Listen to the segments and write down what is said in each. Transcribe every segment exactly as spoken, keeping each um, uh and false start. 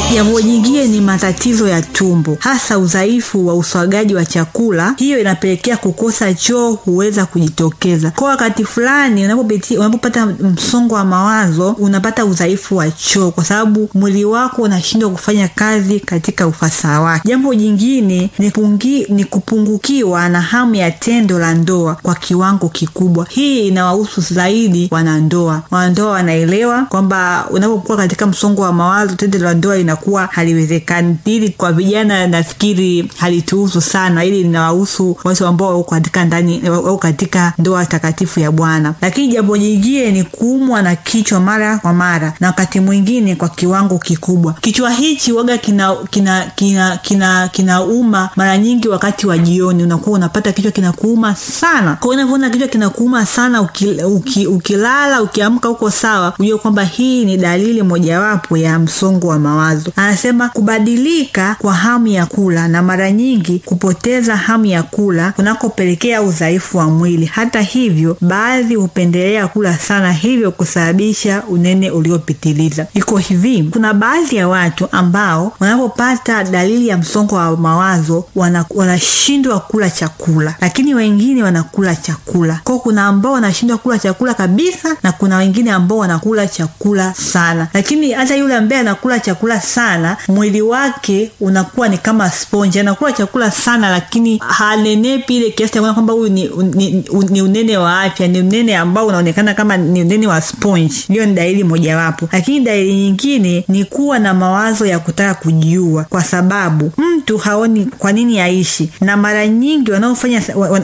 Jambo jingine ni matatizo ya tumbo, hasa udhaifu wa usagaji wa chakula. Hiyo inapelekea kukosa choo huweza kujitokeza. Kwa wakati fulani unapopitia unapopata msongo wa mawazo, unapata udhaifu wa choo kwa sababu mwili wako unashindwa kufanya kazi katika ufasaha wake. Jambo jingine ni, pungi, ni kupungukiwa na hamu ya tendo la ndoa kwa kiwango kikubwa. Hii inawahusu zaidi wanandoa. Wanandoa wanaelewa kwamba unapokuwa katika msongo wa mawazo, tendo la ndoa inakuwa haliwezekani. Hili kwa vijana nafikiri halituhusu sana, ili linawahusu watu ambao wako katika ndani au katika ndoa takatifu ya Bwana. Lakini jambo jingine ni kuumwa na kichwa mara kwa mara, na wakati mwingine kwa kiwango kikubwa. Kichwa hichi waga kina kina kina kina kinauma mara nyingi wakati wa jioni. Unakuwa unapata kichwa kinakuuma sana. Kwa hiyo unapoona kichwa kinakuuma sana, ukilala uki, uki ukiamka uko sawa, unajua kwamba hii ni dalili mojawapo ya msongo wa mawazo. Anasema kubadilika kwa hamu ya kula, na mara nyingi kupoteza hamu ya kula kunakopelekea udhaifu wa mwili. Hata hivyo, baadhi hupendelea kula sana, hivyo kusababisha unene uliopitiliza. Iko hivi, kuna baadhi ya watu ambao wanapopata dalili ya msongo wa mawazo wanashindwa wana kula chakula, lakini wengine wanakula chakula. Kwa kuna ambao wanashindwa kula chakula kabisa, na kuna wengine ambao wanakula chakula sana. Lakini hata yule ambaye anakula chakula sana, mwili wake unakuwa ni kama sponge. Anakula chakula sana lakini hanenepi ile kiasi cha kwamba huyu ni, ni, ni unene wa afya, ni unene ambao unaonekana kama ni unene wa sponge. Hiyo ni dalili mojawapo. Lakini dalili nyingine ni kuwa na mawazo ya kutaka kujiua, kwa sababu mtu haoni kwa nini aishi. Na mara nyingi wanaofanya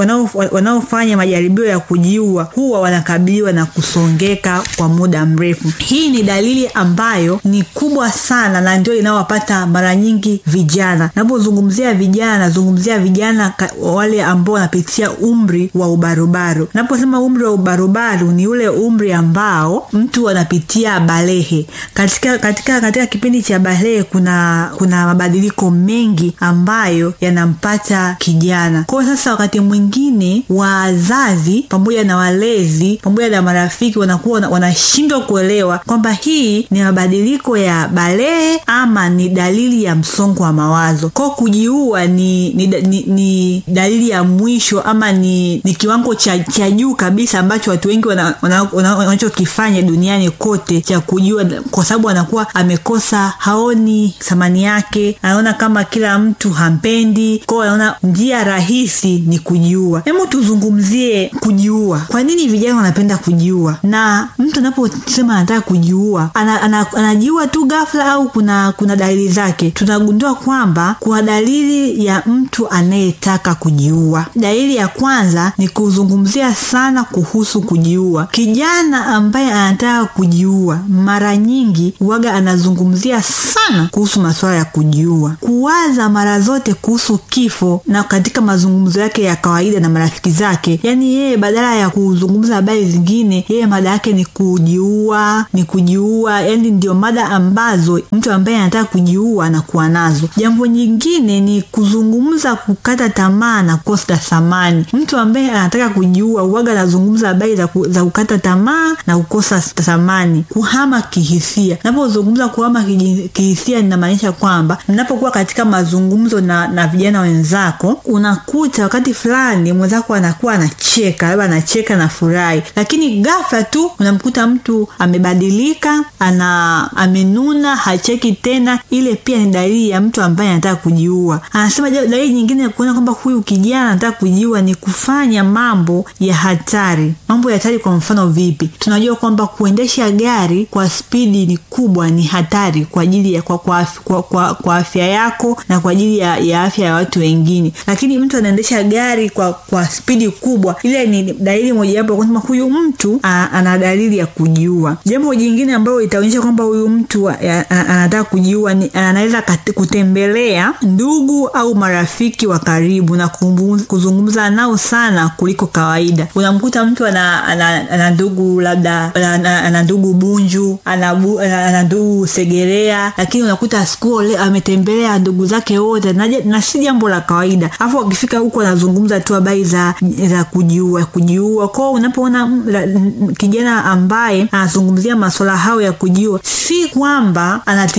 wanaofanya majaribio ya kujiua huwa wanakabiliwa na kusongeka kwa muda mrefu. Hii ni dalili ambayo ni kubwa sana, na ndio inawapata mara nyingi vijana. Napozungumzia vijana, nazungumzia vijana wale ambao wanapitia umri wa ubarubaru. Naposema umri wa ubarubaru ni ule umri ambao mtu anapitia balehe. Katika katika katika kipindi cha balehe kuna kuna mabadiliko mengi ambayo yanampata kijana. Kwa sasa wakati mwingine wazazi pamoja na walezi pamoja na marafiki wanakuwa wanashindwa kuelewa kwamba hii ni mabadiliko ya balehe ama ni dalili ya msongo wa mawazo. Kwa kujiua ni ni, ni ni dalili ya mwisho ama ni ni kiwango cha cha juu kabisa ambacho watu wengi wanachokifanya wana, wana duniani kote cha kujua, kwa sababu anakuwa amekosa, haoni thamani yake, anaona kama kila mtu hampendi. Kwa anaona njia rahisi ni kujiua. Hebu tuzungumzie kujiua. Kwa nini vijana wanapenda kujiua? Na mtu anaposema anataka kujiua, ana, ana, anajiua tu ghafla au kuna kuna dalili zake? Tunagundua kwamba kuna dalili ya mtu anayetaka kujiua. Dalili ya kwanza ni kuzungumzia sana kuhusu kujiua. Kijana ambaye anataka kujiua mara nyingi huaga anazungumzia sana kuhusu masuala ya kujiua, kuwaza mara zote kuhusu kifo, na katika mazungumzo yake ya kawaida na marafiki zake, yani yeye badala ya kuzungumza habari zingine, yeye mada yake ni kujiua, ni kujiua. Yani ndio mada ambazo mtu ambaye anataka kujiua anakuwa nazo. Jambo nyingine ni kuzungumza kukata tamaa na kukosa thamani. Mtu ambaye anataka kujiua huaga anazungumza habari za, ku, za kukata tamaa na kukosa thamani, kuhama kihisia. Napozungumza kuhama kihisia, ninamaanisha kwamba mnapokuwa katika mazungumzo na na vijana wenzako, unakuta wakati fulani mwenzako anakuwa anacheka, labda anacheka na furahi, lakini ghafla tu unamkuta mtu amebadilika, ana amenuna, hacheki tena. Ile pia ni dalili ya mtu ambaye anataka kujiua. Anasema dalili nyingine ya kuona kwamba huyu kijana anataka kujiua ni kufanya mambo ya hatari. Mambo ya hatari kwa mfano vipi? Tunajua kwamba kuendesha gari kwa spidi ni kubwa ni hatari kwa ajili ya kwa kwa, kwa, kwa, kwa afya yako na kwa ajili ya, ya afya ya watu wengine. Lakini mtu anaendesha gari kwa kwa spidi kubwa, ile ni dalili mojawapo kwamba huyu mtu a, ana dalili ya kujiua. Jambo jingine ambalo itaonyesha kwamba huyu mtu anataka kujiua ni anaweza kutembelea ndugu au marafiki wa karibu na kuzungumza nao sana kuliko kawaida. Unamkuta mtu ana ana, ana ndugu labda ana, ana ndugu Bunju, ana, ana ndugu Segerea, lakini unakuta siku ile ametembelea ndugu zake wote, na, na si jambo la kawaida. Alafu akifika huko anazungumza tu habari za za kujiua kujiua. Kwa unapoona kijana ambaye anazungumzia masuala hayo ya kujiua, si kwamba anatinga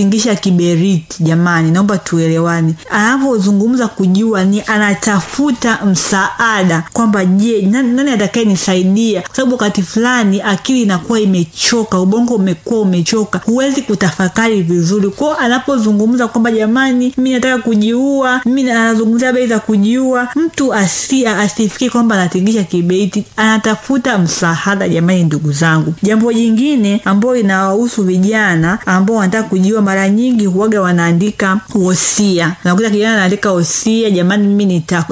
anatingisha kiberiti. Jamani, naomba tuelewane. Anapozungumza kujiua ni anatafuta msaada kwamba je, nani, nani atakaye nisaidia, kwa sababu wakati fulani akili inakuwa imechoka, ubongo umekuwa umechoka, huwezi kutafakari vizuri. Kwa anapozungumza kwamba jamani mimi nataka kujiua, mimi anazungumzia habari za kujiua, mtu asia asifikiri kwamba anatingisha kiberiti, anatafuta msaada. Jamani ndugu zangu, jambo jingine ambalo linawahusu vijana ambao wanataka kujiua, mara nyingi huaga wanaandika wosia. Unakuta kijana anaandika wosia, jamani mimi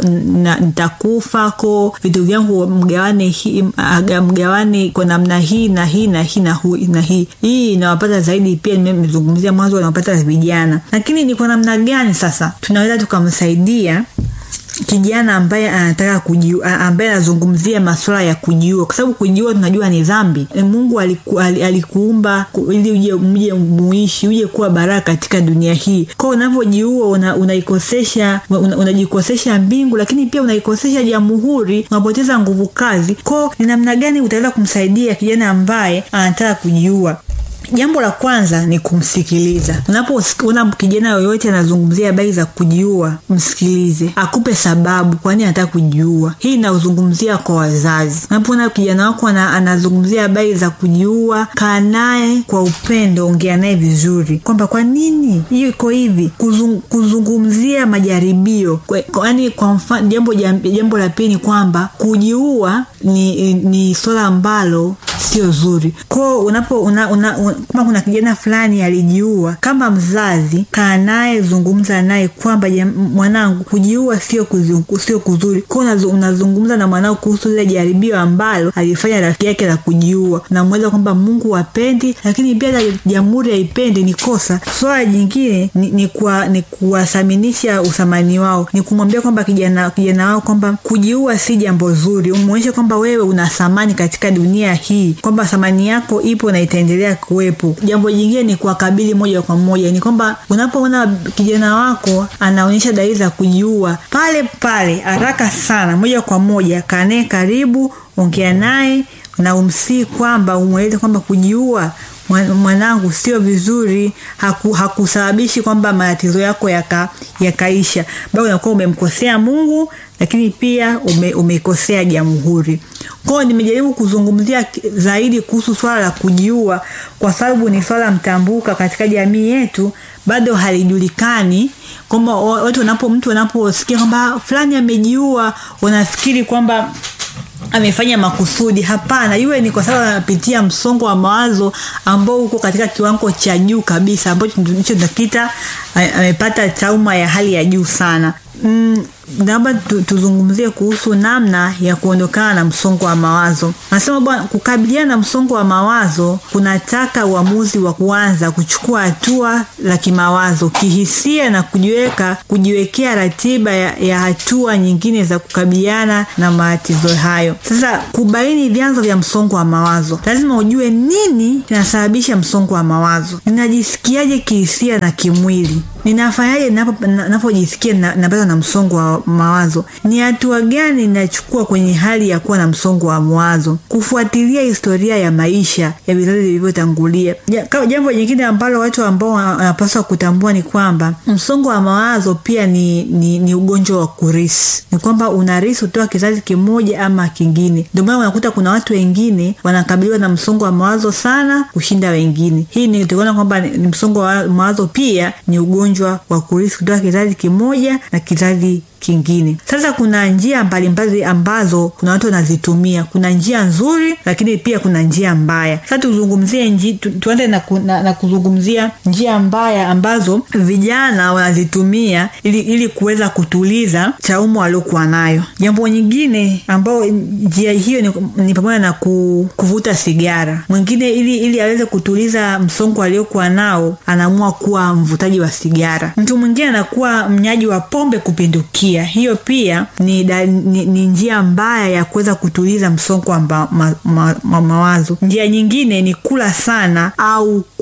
nitakufa nita ko vitu vyangu mgawane hii mgawane kwa namna hii na hii na hii na hu, na hii hii inawapata zaidi. Pia nimezungumzia mwanzo inawapata vijana, lakini ni kwa namna gani sasa tunaweza tukamsaidia kijana ambaye anataka kujiua, ambaye anazungumzia masuala ya kujiua? Kwa sababu kujiua tunajua ni dhambi. Mungu aliku, alikuumba ili uje mje muishi, uje kuwa baraka katika dunia hii. Kwa unavyojiua una, unaikosesha una, unajikosesha mbingu, lakini pia unaikosesha jamhuri, unapoteza nguvu kazi. Kwa ni namna gani utaweza kumsaidia kijana ambaye anataka kujiua? Jambo la kwanza ni kumsikiliza. Unapoona kijana yoyote anazungumzia habari za kujiua, msikilize, akupe sababu kwa nini anataka kujiua. Hii inazungumzia kwa wazazi. Unapoona kijana wako anazungumzia habari za kujiua, kaa naye kwa upendo, ongea naye vizuri kwamba kwa nini hiyo iko hivi. Kuzung, kuzungumzia majaribio, yaani kwa mfano jambo jambo la pili kwamba kujiua ni ni swala ambalo sio zuri. Kwa unapo una, una, una, kama kuna kijana fulani alijiua, kama mzazi kaa naye, zungumza naye kwamba mwanangu, kujiua sio kuzungu, sio kuzuri. Kwa unazungumza na mwanao kuhusu ile jaribio ambalo alifanya rafiki yake la kujiua, na mweleza kwamba Mungu hapendi, lakini pia jamhuri haipendi, ni kosa. Swala jingine ni, ni kwa ni kuwathaminisha uthamani wao, ni kumwambia kwamba kijana kijana wao kwamba kujiua si jambo zuri. Umuonyeshe kwamba wewe una thamani katika dunia hii, kwamba thamani yako ipo na itaendelea kuwepo. Jambo jingine ni kuwakabili moja kwa moja, ni kwamba unapoona kijana wako anaonyesha dalili za kujiua, pale pale haraka sana, moja kwa moja kaa naye karibu, ongea naye na umsii kwamba umweleze kwamba kujiua mwanangu sio vizuri, haku, hakusababishi kwamba matatizo yako yaka yakaisha, bado unakuwa umemkosea Mungu, lakini pia ume, umekosea jamhuri. Kwa nimejaribu kuzungumzia zaidi kuhusu swala la kujiua kwa sababu ni swala mtambuka katika jamii yetu, bado halijulikani. Kwamba watu wanapo mtu anaposikia kwamba fulani amejiua, wanafikiri kwamba amefanya makusudi. Hapana, iwe ni kwa sababu anapitia msongo wa mawazo ambao uko katika kiwango cha juu kabisa, ambacho ndicho tunakita amepata trauma ya hali ya juu sana. Mm, naomba tuzungumzie kuhusu namna ya kuondokana na msongo wa mawazo. Nasema bwana, kukabiliana na msongo wa mawazo kunataka uamuzi wa kuanza kuchukua hatua za kimawazo, kihisia, na kujiweka kujiwekea ratiba ya, ya hatua nyingine za kukabiliana na matatizo hayo. Sasa kubaini vyanzo vya msongo wa mawazo, lazima ujue nini kinasababisha msongo wa mawazo. Ninajisikiaje kihisia na kimwili? Ninafanyaje ninapojisikia napata na msongo wa mawazo? Ni hatua gani ninachukua kwenye hali ya kuwa na msongo wa mawazo? Kufuatilia historia ya maisha ya vizazi vilivyotangulia. Jambo jingine ambalo watu ambao wanapaswa kutambua ni kwamba msongo wa mawazo pia ni ni, ni ugonjwa wa kurithi. Ni kwamba unarithi kutoka kizazi kimoja ama kingine. Ndio maana unakuta kuna watu wengine wanakabiliwa na msongo wa mawazo sana kushinda wengine. Hii ni kutokana kwamba ni msongo wa mawazo pia ni ugonjwa wa kurithi kutoka kizazi kimoja na kizazi kingine. Sasa kuna njia mbalimbali ambazo kuna watu wanazitumia. Kuna njia nzuri, lakini pia kuna njia mbaya. Sasa tuzungumzie njia tu, tuanze na, na, na kuzungumzia njia mbaya ambazo vijana wanazitumia ili ili kuweza kutuliza trauma waliokuwa nayo. Jambo nyingine ambao njia hiyo ni, ni pamoja na ku, kuvuta sigara. Mwingine ili ili aweze kutuliza msongo aliokuwa nao, anaamua kuwa mvutaji wa sigara. Mtu mwingine anakuwa mnyaji wa pombe kupindukia. Hiyo pia ni, da, ni, ni njia mbaya ya kuweza kutuliza msongo wa ma, ma, ma, ma, mawazo. Njia nyingine ni kula sana au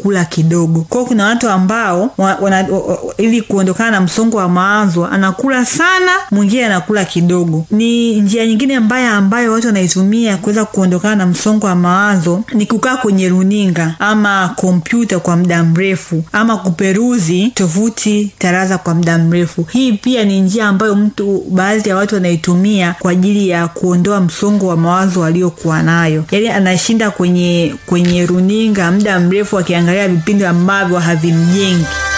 kula kidogo. Kwa kuna watu ambao wana, wana, ili kuondokana na msongo wa mawazo anakula sana, mwingine anakula kidogo. Ni njia nyingine mbaya ambayo watu wanaitumia kuweza kuondokana na msongo wa mawazo ni kukaa kwenye runinga ama kompyuta kwa muda mrefu ama kuperuzi tovuti taraza kwa muda mrefu. Hii pia ni njia ambayo mtu baadhi ya watu wanaitumia kwa ajili ya kuondoa msongo wa mawazo waliokuwa nayo. Yaani anashinda kwenye kwenye runinga muda mrefu akiangalia vipindi ambavyo havimjengi.